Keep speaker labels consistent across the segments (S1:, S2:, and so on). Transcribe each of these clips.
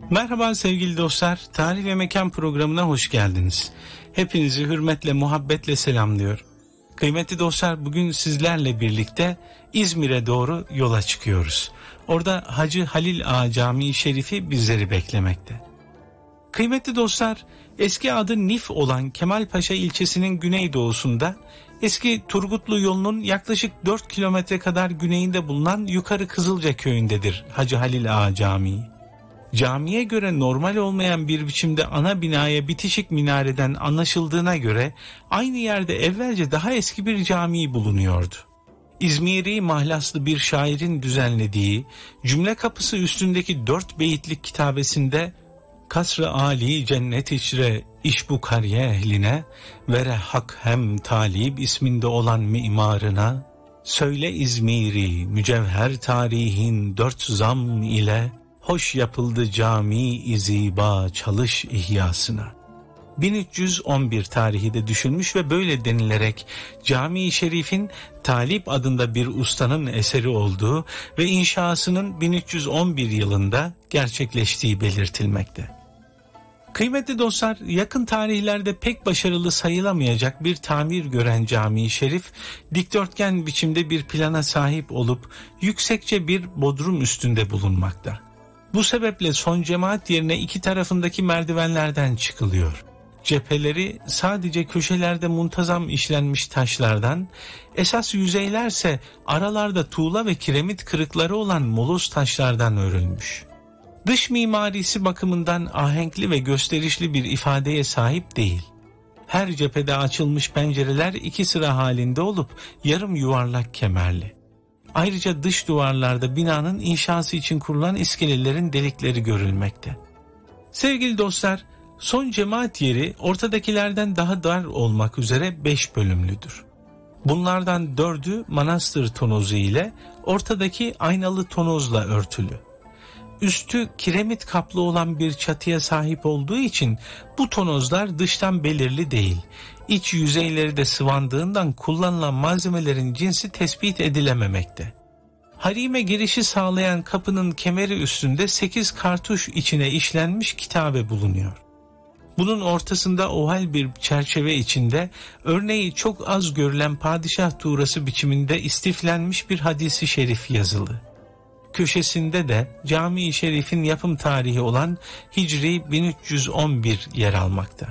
S1: Merhaba sevgili dostlar, Tarih ve Mekan programına hoş geldiniz. Hepinizi hürmetle, muhabbetle selamlıyorum. Kıymetli dostlar, bugün sizlerle birlikte İzmir'e doğru yola çıkıyoruz. Orada Hacı Halil Ağa Camii Şerifi bizleri beklemekte. Kıymetli dostlar, eski adı Nif olan Kemalpaşa ilçesinin güneydoğusunda, eski Turgutlu yolunun yaklaşık 4 kilometre kadar güneyinde bulunan Yukarı Kızılca köyündedir Hacı Halil Ağa Camii. Camiye göre normal olmayan bir biçimde ana binaya bitişik minareden anlaşıldığına göre aynı yerde evvelce daha eski bir cami bulunuyordu. İzmiri mahlaslı bir şairin düzenlediği Cümle Kapısı üstündeki 4 beyitlik kitabesinde Kasr-ı Ali cennet içre iş bu kariye ehline vere hak hem talib isminde olan mimarına söyle İzmiri mücevher tarihin 4 zam ile hoş yapıldı cami-i ziba çalış ihyasına. 1311 tarihi de düşünmüş ve böyle denilerek Cami-i Şerif'in Talip adında bir ustanın eseri olduğu ve inşasının 1311 yılında gerçekleştiği belirtilmekte. Kıymetli dostlar, yakın tarihlerde pek başarılı sayılamayacak bir tamir gören Cami-i Şerif, dikdörtgen biçimde bir plana sahip olup yüksekçe bir bodrum üstünde bulunmakta. Bu sebeple son cemaat yerine iki tarafındaki merdivenlerden çıkılıyor. Cepheleri sadece köşelerde muntazam işlenmiş taşlardan, esas yüzeylerse aralarda tuğla ve kiremit kırıkları olan moloz taşlardan örülmüş. Dış mimarisi bakımından ahenkli ve gösterişli bir ifadeye sahip değil. Her cephede açılmış pencereler 2 sıra halinde olup yarım yuvarlak kemerli. Ayrıca dış duvarlarda binanın inşası için kurulan iskelelerin delikleri görülmekte. Sevgili dostlar, son cemaat yeri ortadakilerden daha dar olmak üzere 5 bölümlüdür. Bunlardan 4'ü manastır tonozu ile ortadaki aynalı tonozla örtülü. Üstü kiremit kaplı olan bir çatıya sahip olduğu için bu tonozlar dıştan belirli değil. İç yüzeyleri de sıvandığından kullanılan malzemelerin cinsi tespit edilememekte. Harime girişi sağlayan kapının kemeri üstünde 8 kartuş içine işlenmiş kitabe bulunuyor. Bunun ortasında oval bir çerçeve içinde örneği çok az görülen padişah tuğrası biçiminde istiflenmiş bir hadisi şerif yazılı. Köşesinde de Cami-i Şerif'in yapım tarihi olan Hicri 1311 yer almakta.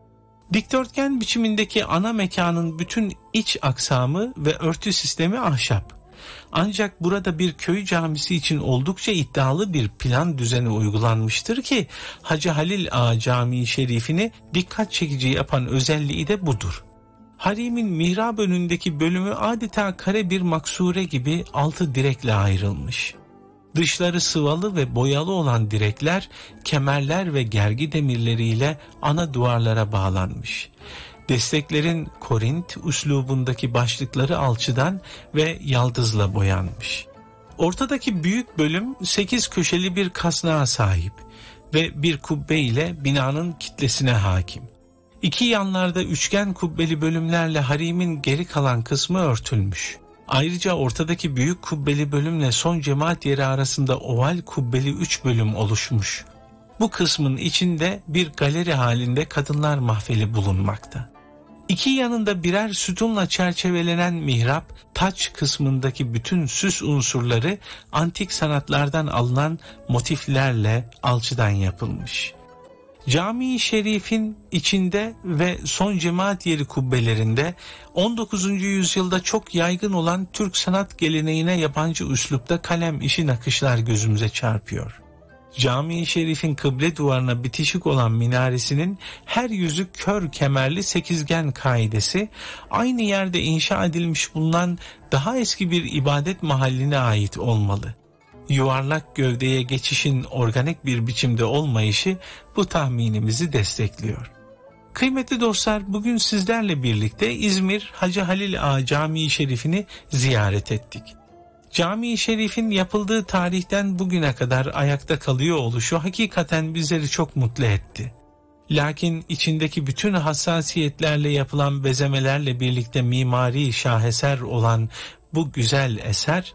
S1: Dikdörtgen biçimindeki ana mekanın bütün iç aksamı ve örtü sistemi ahşap. Ancak burada bir köy camisi için oldukça iddialı bir plan düzeni uygulanmıştır ki Hacı Halil Ağa Camii Şerifini dikkat çekici yapan özelliği de budur. Harimin mihrab önündeki bölümü adeta kare bir maksure gibi 6 direkle ayrılmış. Dışları sıvalı ve boyalı olan direkler, kemerler ve gergi demirleriyle ana duvarlara bağlanmış. Desteklerin Korint üslubundaki başlıkları alçıdan ve yaldızla boyanmış. Ortadaki büyük bölüm 8 köşeli bir kasnağa sahip ve bir kubbe ile binanın kitlesine hakim. İki yanlarda üçgen kubbeli bölümlerle harimin geri kalan kısmı örtülmüş. Ayrıca ortadaki büyük kubbeli bölümle son cemaat yeri arasında oval kubbeli 3 bölüm oluşmuş. Bu kısmın içinde bir galeri halinde kadınlar mahfili bulunmakta. İki yanında birer sütunla çerçevelenen mihrap, taç kısmındaki bütün süs unsurları antik sanatlardan alınan motiflerle alçıdan yapılmış. Cami-i Şerif'in içinde ve son cemaat yeri kubbelerinde 19. yüzyılda çok yaygın olan Türk sanat geleneğine yabancı üslupta kalem işi nakışlar gözümüze çarpıyor. Cami-i Şerif'in kıble duvarına bitişik olan minaresinin her yüzü kör kemerli sekizgen kaidesi aynı yerde inşa edilmiş bulunan daha eski bir ibadet mahalline ait olmalı. Yuvarlak gövdeye geçişin organik bir biçimde olmayışı bu tahminimizi destekliyor. Kıymetli dostlar, bugün sizlerle birlikte İzmir Hacı Halil Ağa Camii Şerifini ziyaret ettik. Cami-i Şerif'in yapıldığı tarihten bugüne kadar ayakta kalıyor oluşu hakikaten bizleri çok mutlu etti. Lakin içindeki bütün hassasiyetlerle yapılan bezemelerle birlikte mimari şaheser olan bu güzel eser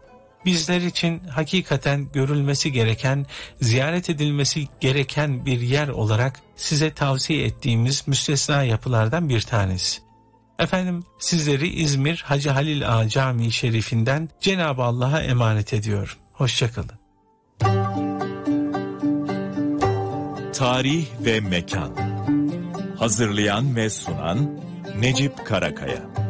S1: bizler için hakikaten görülmesi gereken, ziyaret edilmesi gereken bir yer olarak size tavsiye ettiğimiz müstesna yapılardan bir tanesi. Efendim, sizleri İzmir Hacı Halil Ağa Camii Şerifi'nden Cenab-ı Allah'a emanet ediyorum. Hoşçakalın.
S2: Tarih ve Mekan. Hazırlayan ve sunan Necip Karakaya.